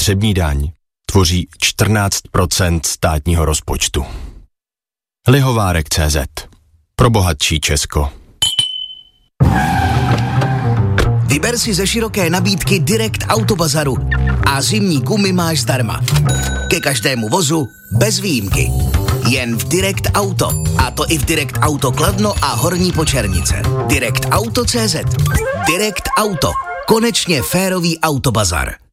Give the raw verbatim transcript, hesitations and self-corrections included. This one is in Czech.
spotřební daň tvoří čtrnáct procent státního rozpočtu. Lihovárek tečka cé zet. Pro bohatší Česko. Vyber si ze široké nabídky Direct Auto Bazaru a zimní gumy máš zdarma. Ke každému vozu bez výjimky. Jen v Direct Auto. A to i v Direct Auto Kladno a Horní Počernice. Direct Auto tečka cé zet. Direct Auto. Konečně férový autobazar.